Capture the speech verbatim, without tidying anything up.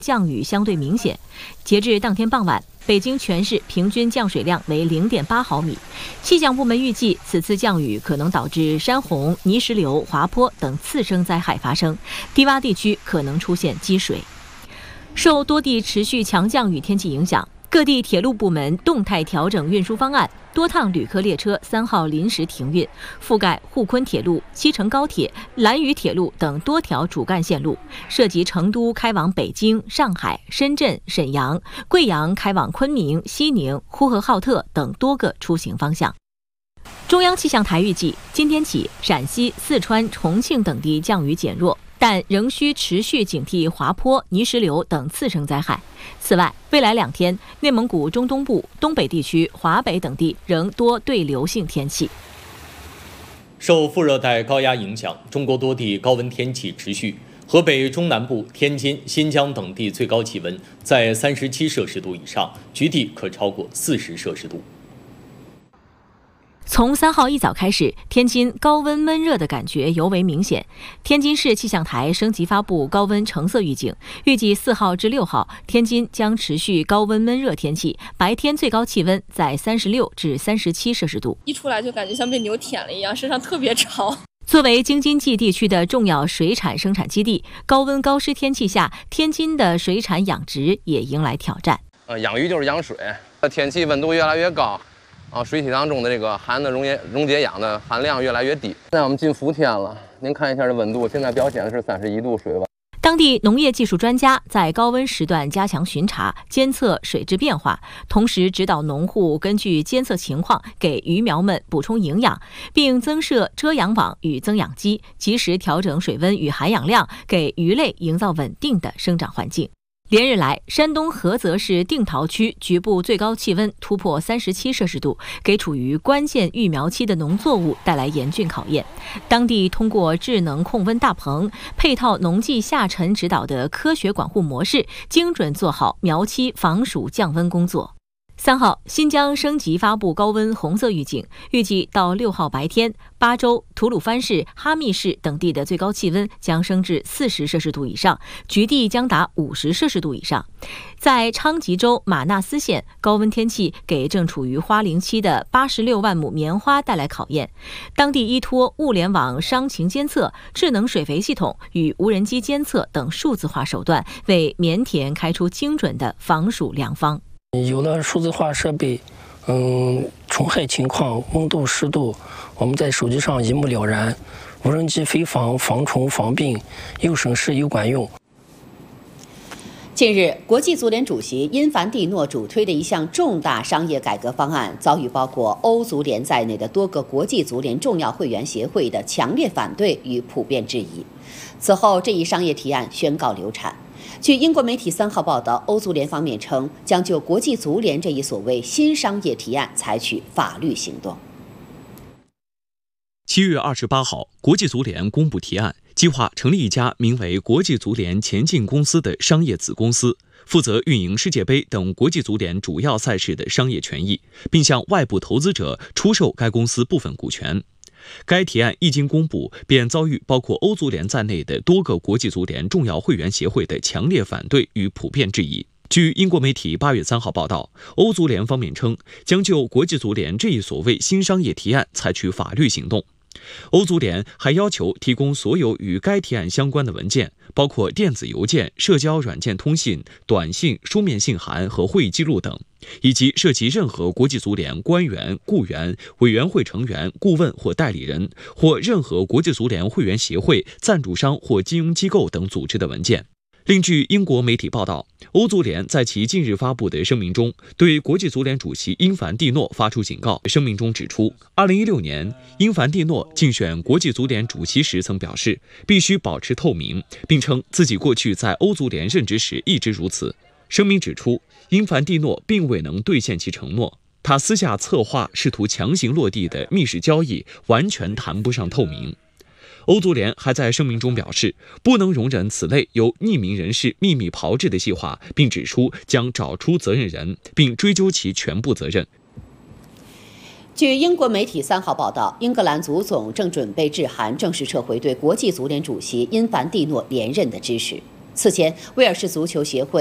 降雨相对明显。截至当天傍晚，北京全市平均降水量为 零点八毫米。气象部门预计，此次降雨可能导致山洪、泥石流、滑坡等次生灾害发生，低洼地区可能出现积水。受多地持续强降雨天气影响，各地铁路部门动态调整运输方案，多趟旅客列车三号临时停运，覆盖沪昆铁路、西成高铁、兰渝铁路等多条主干线路，涉及成都开往北京、上海、深圳、沈阳、贵阳开往昆明、西宁、呼和浩特等多个出行方向。中央气象台预计，今天起，陕西、四川、重庆等地降雨减弱，但仍需持续警惕滑坡、泥石流等次生灾害。此外，未来两天，内蒙古中东部、东北地区、华北等地仍多对流性天气。 受副热带高压影响，中国多地高温天气持续。河北中南部、天津、新疆等地最高气温在三十七摄氏度以上，局地可超过四十摄氏度。 从三号一早开始，天津高温闷热的感觉尤为明显。天津市气象台升级发布高温橙色预警，预计四号至六号，天津将持续高温闷热天气，白天最高气温在三十六至三十七摄氏度。 一出来就感觉像被牛舔了一样，身上特别潮。 作为京津冀地区的重要水产生产基地，高温高湿天气下，天津的水产养殖也迎来挑战。 呃，养鱼就是养水，天气温度越来越高。啊，水体当中的这个含的溶解溶解氧的含量越来越低。现在我们进伏天了，您看一下这温度，现在表显的是三十一度水温。 当地农业技术专家在高温时段加强巡查，监测水质变化，同时指导农户根据监测情况给鱼苗们补充营养，并增设遮阳网与增氧机，及时调整水温与含氧量，给鱼类营造稳定的生长环境。连日来，山东菏泽市定陶区局部最高气温突破三十七摄氏度，给处于关键育苗期的农作物带来严峻考验。当地通过智能控温大棚，配套农技下沉指导的科学管护模式，精准做好苗期防暑降温工作。三号，新疆升级发布高温红色预警，预计到六号白天，巴州、吐鲁番市、哈密市等地的最高气温将升至四十摄氏度以上，局地将达五十摄氏度以上。在昌吉州马纳斯县，高温天气给正处于花龄期的八十六万亩棉花带来考验。当地依托物联网伤情监测、智能水肥系统与无人机监测等数字化手段，为棉田开出精准的防暑良方。 有了数字化设备，嗯，虫害情况、温度、湿度，我们在手机上一目了然。无人机飞防、防虫、防病，又省事又管用。 近日，国际足联主席因凡蒂诺主推的一项重大商业改革方案，遭遇包括欧足联在内的多个国际足联重要会员协会的强烈反对与普遍质疑。此后，这一商业提案宣告流产。据英国媒体三号报道，欧足联方面称将就国际足联这一所谓新商业提案采取法律行动。 七月二十八号，国际足联公布提案，计划成立一家名为国际足联前进公司的商业子公司，负责运营世界杯等国际足联主要赛事的商业权益，并向外部投资者出售该公司部分股权。该提案一经公布，便遭遇包括欧足联在内的多个国际足联重要会员协会的强烈反对与普遍质疑。据英国媒体八月三号报道，欧足联方面称将就国际足联这一所谓新商业提案采取法律行动。欧足联还要求提供所有与该提案相关的文件，包括电子邮件、社交软件通信、短信、书面信函和会议记录等，以及涉及任何国际足联官员、雇员、委员会成员、顾问或代理人，或任何国际足联会员协会、赞助商或金融机构等组织的文件。另据英国媒体报道，欧足联在其近日发布的声明中，对国际足联主席因凡蒂诺发出警告。声明中指出，二零一六年，因凡蒂诺竞选国际足联主席时曾表示，必须保持透明，并称自己过去在欧足联任职时一直如此。声明指出，因凡蒂诺并未能兑现其承诺，他私下策划试图强行落地的密室交易，完全谈不上透明。欧足联还在声明中表示，不能容忍此类由匿名人士秘密炮制的计划，并指出将找出责任人，并追究其全部责任。 据英国媒体三号报道，英格兰足总正准备致函正式撤回对国际足联主席因凡蒂诺连任的支持。 此前，威尔士足球协会